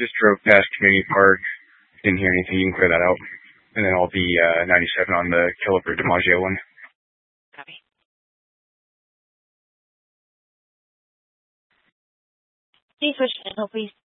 Just drove past Community Park. Didn't hear anything. You can clear that out. And then I'll be 97 on the Killebrew DiMaggio one. Copy. Please switch channel, please.